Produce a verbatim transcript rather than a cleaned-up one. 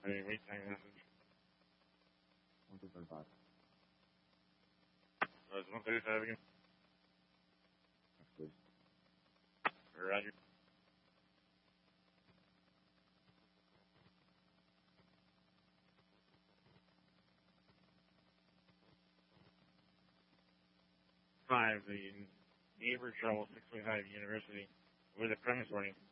the wait time message. one two five. Uh, it's one thirty-five again. Yes, please. Roger. Five, the neighbor trouble, six twenty-five University, with a premise warning.